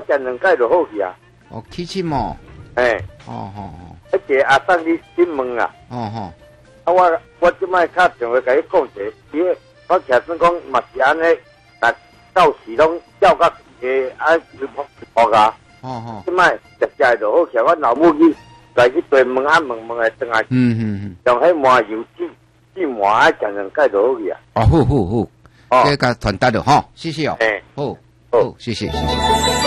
食2摆就好去啊。 哦，起深哦。哦吼吼。 一个阿叔你先问啊。 哦吼。 啊，我即摆较想要甲你讲者，因为我假算讲嘛是安尼，到时拢照甲安去学啊。 哦。 即摆食就好起，我老母去来去对问啊问来转来。用迄麻油煮麻啊，食2摆就好去啊。 哦，好。这个传达了哈，谢谢哦。 好， 谢谢。